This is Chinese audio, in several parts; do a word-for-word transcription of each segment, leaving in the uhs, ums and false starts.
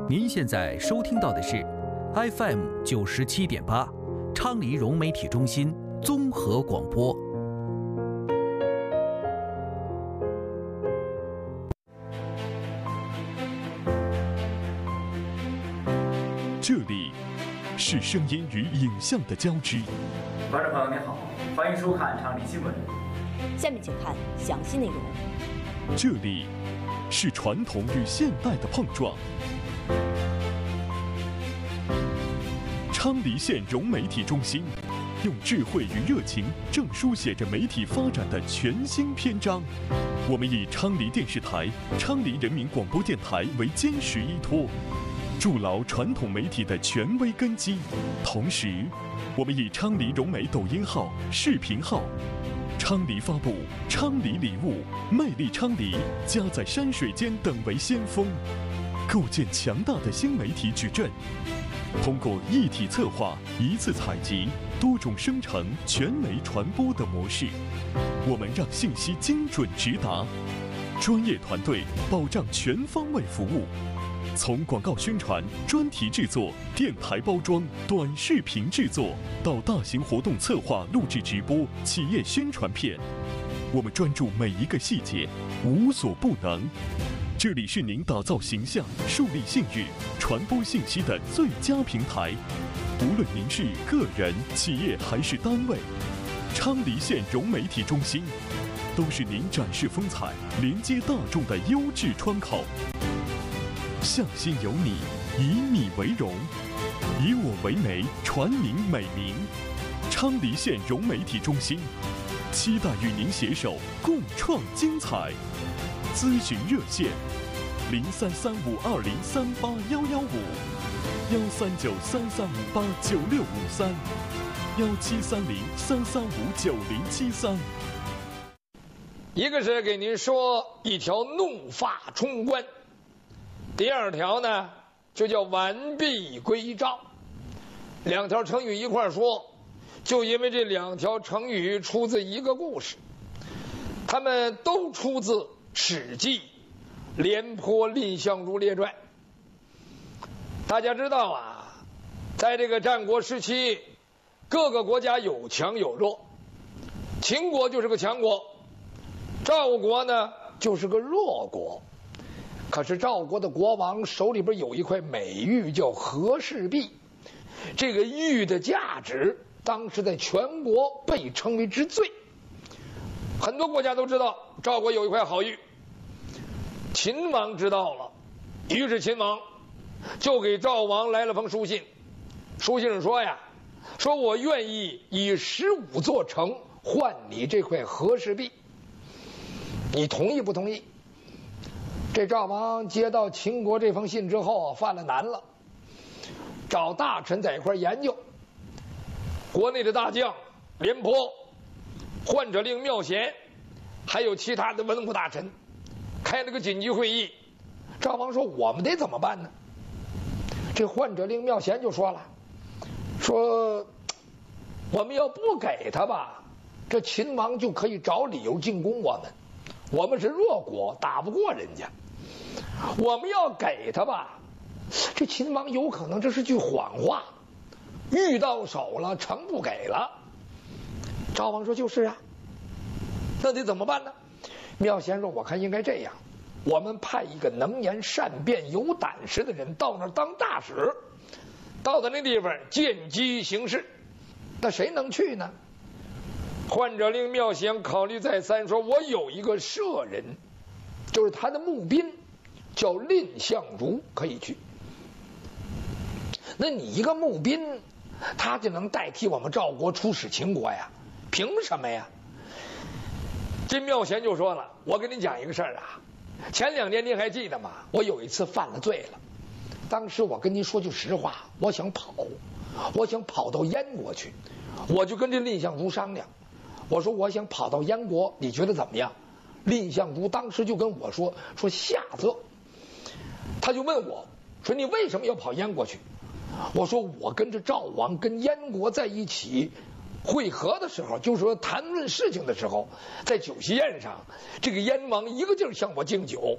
您现在收听到的是 F M 九十七点八，昌黎融媒体中心综合广播。 这里是声音与影像的交织。 观众朋友您好，欢迎收看昌黎新闻。 下面请看详细内容。 这里是传统与现代的碰撞。昌黎县融媒体中心用智慧与热情，正书写着媒体发展的全新篇章。我们以昌黎电视台、昌黎人民广播电台为坚实依托，筑牢传统媒体的权威根基。同时，我们以昌黎融媒抖音号、视频号、昌黎发布、昌黎礼物、魅力昌黎、家在山水间等为先锋，构建强大的新媒体矩阵。通过一体策划、一次采集、多种生成、全媒传播的模式，我们让信息精准直达，专业团队保障全方位服务。从广告宣传、专题制作、电台包装、短视频制作，到大型活动策划、录制直播、企业宣传片，我们专注每一个细节，无所不能。这里是您打造形象、树立信誉、传播信息的最佳平台。无论您是个人、企业还是单位，昌黎县融媒体中心都是您展示风采、连接大众的优质窗口。向心有你，以你为荣，以我为媒，传您美名。昌黎县融媒体中心，期待与您携手共创精彩。咨询热线：零三三五二零三八幺幺五，幺三九三三五八九六五三，幺七三零三三五九零七三。 一个是给您说一条怒发冲冠，第二条呢就叫完璧归赵。两条成语一块说，就因为这两条成语出自一个故事，它们都出自《史记·廉颇蔺相如列传》。大家知道啊，在这个战国时期，各个国家有强有弱，秦国就是个强国，赵国呢就是个弱国。可是赵国的国王手里边有一块美玉叫和氏璧，这个玉的价值当时在全国被称为之最。很多国家都知道赵国有一块好玉，秦王知道了，于是秦王就给赵王来了封书信。书信上说呀，说我愿意以十五座城换你这块和氏璧，你同意不同意？这赵王接到秦国这封信之后犯了难了，找大臣在一块研究。国内的大将廉颇、患者令妙贤，还有其他的文武大臣开了个紧急会议。赵王说我们得怎么办呢？这患者令妙贤就说了，说我们要不给他吧，这秦王就可以找理由进攻我们，我们是弱国，打不过人家。我们要给他吧，这秦王有可能这是句谎话，玉到手了，城不给了。赵王说就是啊，那得怎么办呢？妙贤说我看应该这样，我们派一个能言善辩、有胆识的人到那儿当大使，到的那地方见机行事。那谁能去呢？患者令妙贤考虑再三，说我有一个舍人，就是他的募兵叫蔺相如，可以去。那你一个募兵，他就能代替我们赵国出使秦国呀？凭什么呀？这妙贤就说了，我跟你讲一个事儿啊，前两年您还记得吗？我有一次犯了罪了，当时我跟您说句实话，我想跑，我想跑到燕国去，我就跟这蔺相如商量，我说我想跑到燕国，你觉得怎么样？蔺相如当时就跟我说，说下策。他就问我说你为什么要跑燕国去？我说我跟着赵王跟燕国在一起会合的时候，就是说谈论事情的时候，在酒席宴上，这个燕王一个劲儿向我敬酒，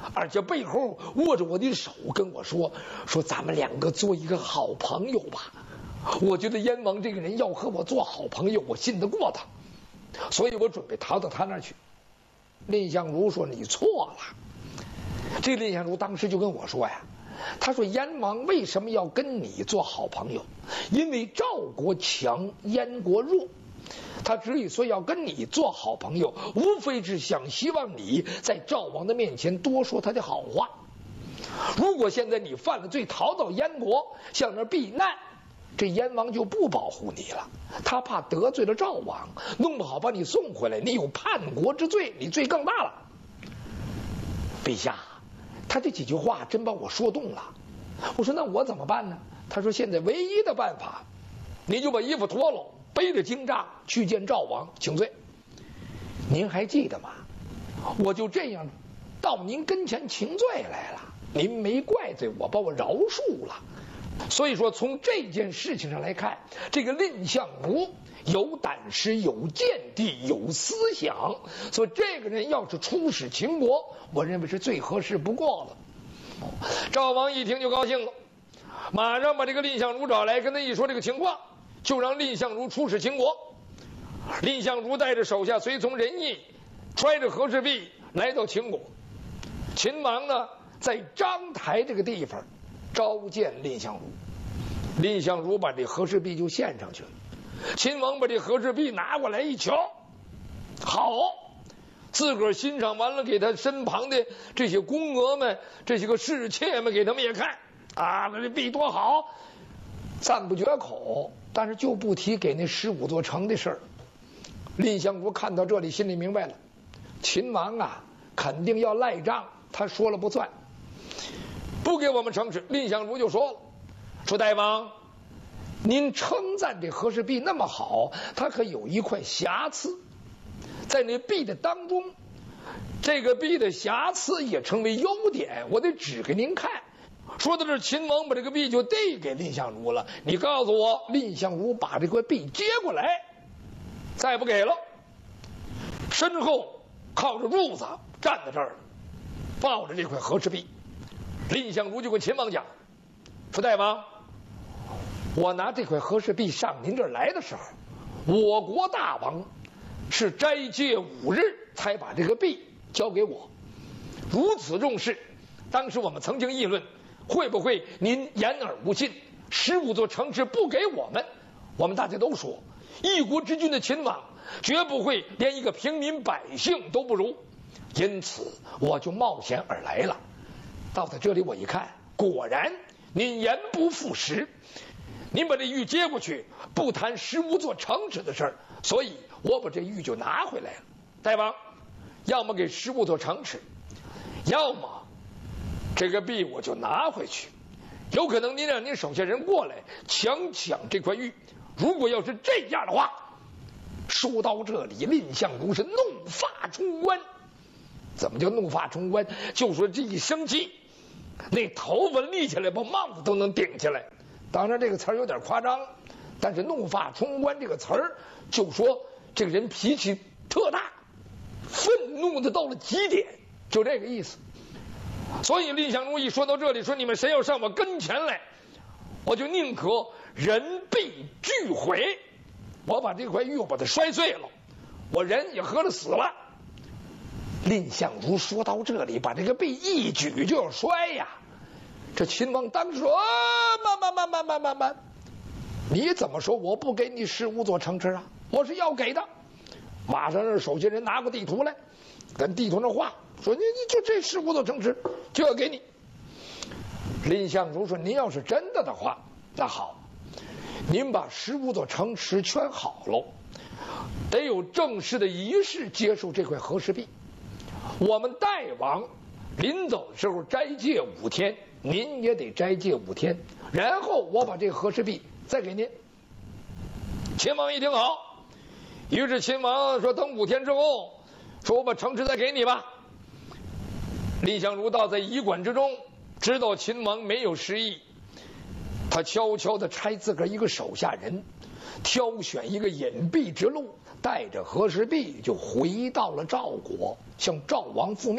而且背后握着我的手跟我说说咱们两个做一个好朋友吧。我觉得燕王这个人要和我做好朋友，我信得过他，所以我准备逃到他那儿去。蔺相如说你错了。这蔺相如当时就跟我说呀，他说燕王为什么要跟你做好朋友？因为赵国强，燕国弱。他之所以要跟你做好朋友，无非是想希望你在赵王的面前多说他的好话。如果现在你犯了罪，逃到燕国向那儿避难，这燕王就不保护你了，他怕得罪了赵王，弄不好把你送回来，你有叛国之罪，你罪更大了。陛下，他这几句话真把我说动了。我说那我怎么办呢？他说现在唯一的办法，你就把衣服脱了，背着荆杖去见赵王请罪。您还记得吗？我就这样到您跟前请罪来了，您没怪罪我，把我饶恕了。所以说从这件事情上来看，这个蔺相如有胆识，有见地，有思想，所以这个人要是出使秦国，我认为是最合适不过了。赵王一听就高兴了，马上把这个蔺相如找来，跟他一说这个情况，就让蔺相如出使秦国。蔺相如带着手下随从人役，揣着和氏璧来到秦国。秦王呢，在章台这个地方召见蔺相如，蔺相如把这和氏璧就献上去了。秦王把这和氏璧拿过来一瞧，好，自个儿欣赏完了，给他身旁的这些宫娥们、这些个侍妾们给他们也看啊，那这璧多好，赞不绝口。但是就不提给那十五座城的事儿。蔺相如看到这里，心里明白了，秦王啊，肯定要赖账，他说了不算，不给我们城池。蔺相如就说了，说大王，您称赞这和氏璧那么好，它可有一块瑕疵，在那璧的当中，这个璧的瑕疵也成为优点，我得指给您看。说到这，秦王把这个璧就递给蔺相如了，你告诉我。蔺相如把这块璧接过来，再不给了，身后靠着褥子站在这儿，抱着这块和氏璧。蔺相如就跟秦王讲，说大王，我拿这块和氏璧上您这儿来的时候，我国大王是斋戒五日才把这个璧交给我，如此重视。当时我们曾经议论，会不会您言而无信，十五座城池不给我们？我们大家都说，一国之君的秦王绝不会连一个平民百姓都不如，因此我就冒险而来了。到在这里我一看，果然您言不负实，您把这玉接过去，不谈十五座城池的事儿，所以我把这玉就拿回来了。大王，要么给十五座城池，要么这个璧我就拿回去。有可能您让您手下人过来强抢这块玉，如果要是这样的话。说到这里，蔺相如是怒发冲冠。怎么叫怒发冲冠？就说这一生气，那头发立起来，把帽子都能顶起来。当然这个词儿有点夸张，但是怒发冲冠这个词儿就说这个人脾气特大，愤怒的到了极点，就这个意思。所以蔺相如一说到这里，说你们谁要上我跟前来，我就宁可人必俱毁，我把这块玉把它摔碎了，我人也合了死了。蔺相如说到这里，把这个璧一举就要摔呀。这秦王当时说啊，慢慢慢慢慢慢慢，你怎么说我不给你十五座城池啊？我是要给的。马上让手下人拿过地图来，跟地图上画，说你你就这十五座城池就要给你。蔺相如说，您要是真的的话，那好，您把十五座城池圈好喽，得有正式的仪式接受这块和氏璧。我们大王临走的时候斋戒五天，您也得斋戒五天，然后我把这和氏璧再给您。秦王一听好，于是秦王说等五天之后，说我把城池再给你吧。蔺相如倒在驿馆之中，知道秦王没有失意，他悄悄地差自个儿一个手下人，挑选一个隐蔽之路，带着和氏璧就回到了赵国，向赵王复命。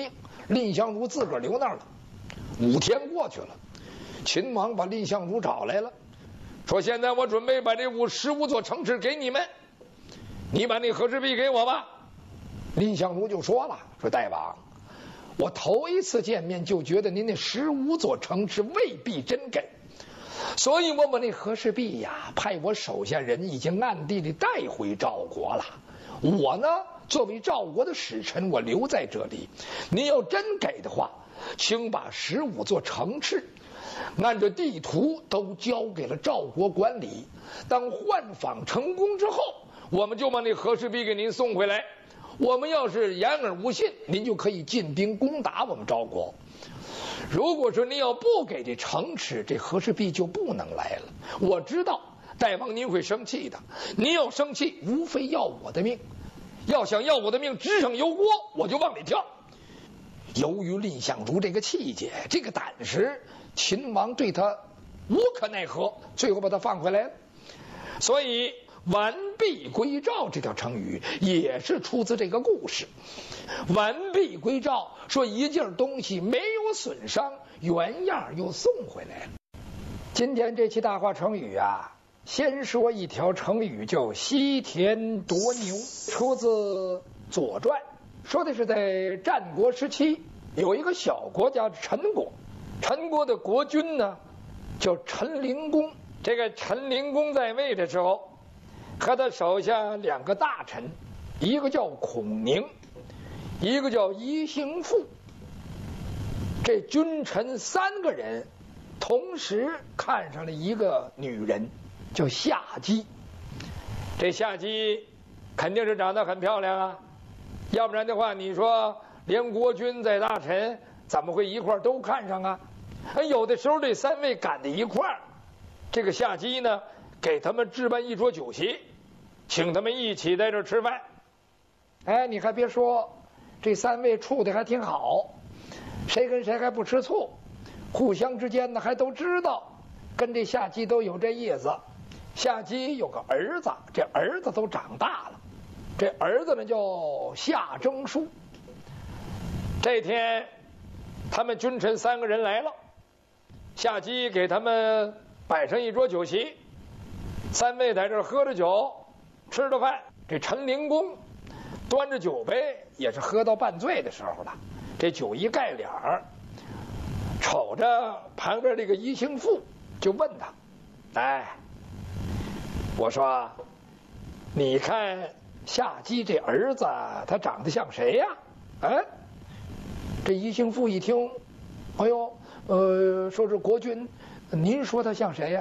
蔺相如自个儿留那儿了。五天过去了，秦王把蔺相如找来了，说现在我准备把这五十五座城池给你们，你把那和氏璧给我吧。蔺相如就说了，说大王，我头一次见面就觉得您那十五座城池未必真给，所以我把那和氏璧呀，派我手下人已经暗地里带回赵国了。我呢，作为赵国的使臣，我留在这里。您要真给的话，请把十五座城池按照地图都交给了赵国管理。当换访成功之后，我们就把那和氏璧给您送回来。我们要是言而无信，您就可以进兵攻打我们赵国。如果说您要不给这城池，这和氏璧就不能来了。我知道大王您会生气的，您要生气，无非要我的命。要想要我的命，纸上油锅，我就往里跳。由于蔺相如这个气节，这个胆识，秦王对他无可奈何，最后把他放回来了。所以完璧归赵这条成语也是出自这个故事。完璧归赵，说一件东西没有损伤，原样又送回来了。今天这期大话成语啊，先说一条成语叫西田夺牛，出自《左传》，说的是在战国时期有一个小国家陈国，陈国的国君呢叫陈灵公。这个陈灵公在位的时候，和他手下两个大臣，一个叫孔宁，一个叫伊兴父。这君臣三个人同时看上了一个女人，叫夏姬。这夏姬肯定是长得很漂亮啊，要不然的话，你说连国君在大臣怎么会一块都看上啊？有的时候这三位赶在一块儿，这个夏姬呢给他们置办一桌酒席，请他们一起在这儿吃饭。哎，你还别说，这三位处的还挺好，谁跟谁还不吃醋，互相之间呢还都知道，跟这夏姬都有这意思。夏姬有个儿子，这儿子都长大了，这儿子呢叫夏征舒。这天他们君臣三个人来了，夏姬给他们摆上一桌酒席，三位在这儿喝着酒吃着饭。这陈灵公端着酒杯，也是喝到半醉的时候了，这酒一盖脸儿，瞅着旁边这个伊兴父，就问他，哎，我说你看夏姬这儿子他长得像谁呀？哎，这伊兴父一听，哎呦，呃，说是国君，您说他像谁呀？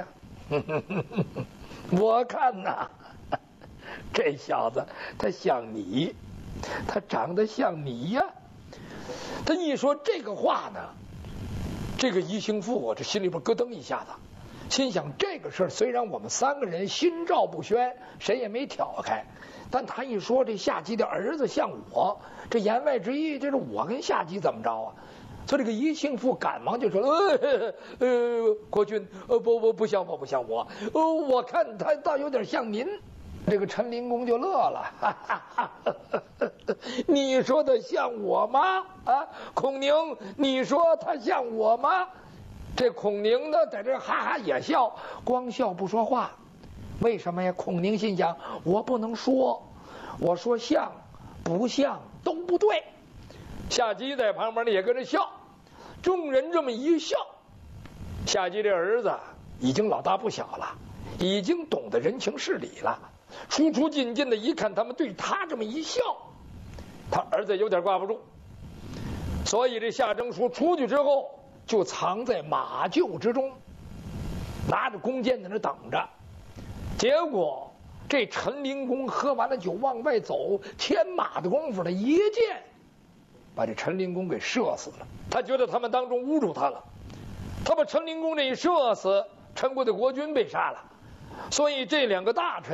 我看呐，这小子他像你，他长得像你呀。他一说这个话呢，这个伊兴父我这心里边咯噔一下子，心想这个事儿虽然我们三个人心照不宣，谁也没挑开，但他一说这夏姬的儿子像我，这言外之意这是我跟夏姬怎么着啊？所以这个伊兴父赶忙就说：“呃呃，国君，呃不不不像我，不像我，呃我看他倒有点像您。”这个陈灵公就乐了，哈哈哈哈，你说他像我吗？啊，孔宁，你说他像我吗？这孔宁呢，在这哈哈也笑，光笑不说话。为什么呀？孔宁心想，我不能说，我说像不像都不对。夏姬在旁边呢也跟着笑，众人这么一笑，夏姬这儿子已经老大不小了，已经懂得人情事理了，出出进进的一看他们对他这么一笑，他儿子有点挂不住，所以这夏征舒出去之后就藏在马厩之中，拿着弓箭在那等着。结果这陈灵公喝完了酒往外走，牵马的功夫呢，一箭把这陈灵公给射死了。他觉得他们当中侮辱他了，他把陈灵公这一射死，陈国的国君被杀了。所以这两个大臣